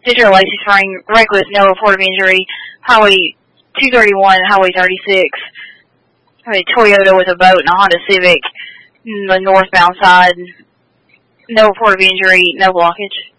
Detroit Lacey Spring, reckless, no report of injury. Highway 231, Highway 36. A Toyota with a boat and a Honda Civic, the northbound side. No report of injury, no blockage.